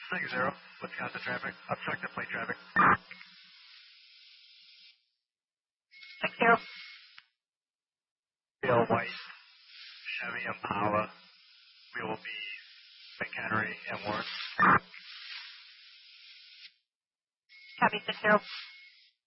60, Wisconsin traffic. Obstructive plate traffic. 60. Real white Chevy Impala. We will be McHenry and Warren. Copy 60.